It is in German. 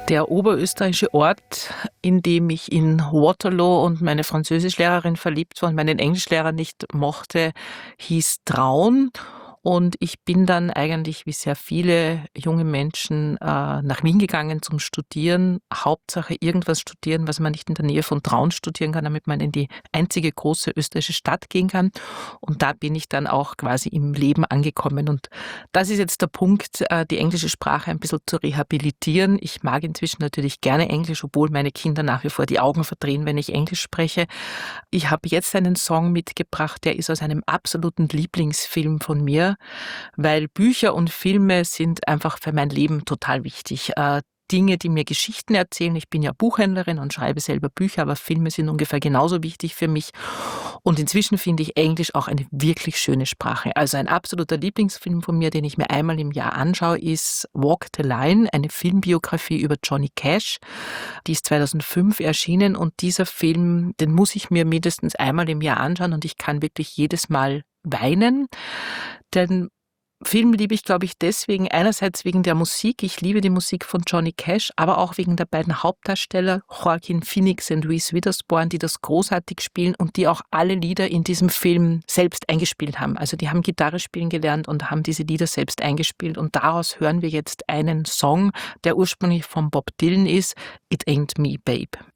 Der oberösterreichische Ort, in dem ich in Waterloo und meine Französischlehrerin verliebt war und meinen Englischlehrer nicht mochte, hieß Traun. Und ich bin dann eigentlich wie sehr viele junge Menschen nach Wien gegangen zum Studieren. Hauptsache irgendwas studieren, was man nicht in der Nähe von Traun studieren kann, damit man in die einzige große österreichische Stadt gehen kann. Und da bin ich dann auch quasi im Leben angekommen. Und das ist jetzt der Punkt, die englische Sprache ein bisschen zu rehabilitieren. Ich mag inzwischen natürlich gerne Englisch, obwohl meine Kinder nach wie vor die Augen verdrehen, wenn ich Englisch spreche. Ich habe jetzt einen Song mitgebracht, der ist aus einem absoluten Lieblingsfilm von mir, weil Bücher und Filme sind einfach für mein Leben total wichtig. Dinge, die mir Geschichten erzählen. Ich bin ja Buchhändlerin und schreibe selber Bücher, aber Filme sind ungefähr genauso wichtig für mich. Und inzwischen finde ich Englisch auch eine wirklich schöne Sprache. Also ein absoluter Lieblingsfilm von mir, den ich mir einmal im Jahr anschaue, ist Walk the Line, eine Filmbiografie über Johnny Cash. Die ist 2005 erschienen und dieser Film, den muss ich mir mindestens einmal im Jahr anschauen und ich kann wirklich jedes Mal weinen. Denn Film liebe ich, glaube ich, deswegen, einerseits wegen der Musik, ich liebe die Musik von Johnny Cash, aber auch wegen der beiden Hauptdarsteller, Joaquin Phoenix und Reese Witherspoon, die das großartig spielen und die auch alle Lieder in diesem Film selbst eingespielt haben. Also die haben Gitarre spielen gelernt und haben diese Lieder selbst eingespielt und daraus hören wir jetzt einen Song, der ursprünglich von Bob Dylan ist, It Ain't Me, Babe.